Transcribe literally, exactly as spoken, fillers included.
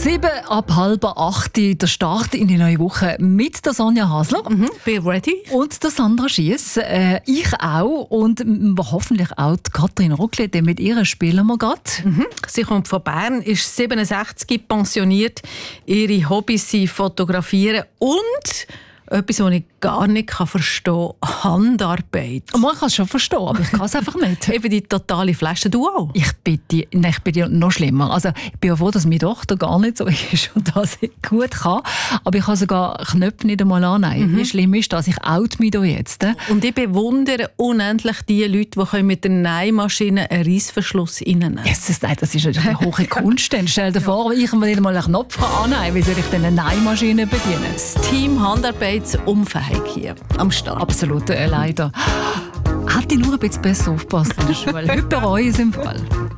Sieben ab halb acht, der Start in die neue Woche mit der Sonja Hasler. Mhm, bin ready. Und der Sandra Schiess. Äh, ich auch. Und m- hoffentlich auch die Katrin Rockle, denn mit ihr spielen wir gerade. Mhm. Sie kommt von Bern, ist siebenundsechzig, pensioniert. Ihre Hobbys sind Fotografieren und etwas, was ich gar nicht verstehen kann, Handarbeit. Man kann es schon verstehen, aber ich kann es einfach nicht. Eben die totale Flasche, du auch? Ich bin, die, nein, ich bin die noch schlimmer. Also, ich bin ja froh, dass meine Tochter gar nicht so ist und das gut kann. Aber ich kann sogar Knöpfe nicht einmal annehmen. Mhm. Wie schlimm ist das? Ich out mich da jetzt. Äh? Und ich bewundere unendlich die Leute, die mit der Nähmaschine einen Reissverschluss reinnehmen können. Yes, nein, das ist eine hohe Kunst. Stell dir vor, ich mir nicht einmal einen Knopf annehmen kann. Wie soll ich denn eine Nähmaschine bedienen? Das Team Handarbeitsumfähig hier am Start. Absolut, äh, leider. Hätte ich nur ein bisschen besser aufgepasst in der Schule. Heute bereue ich es im Fall.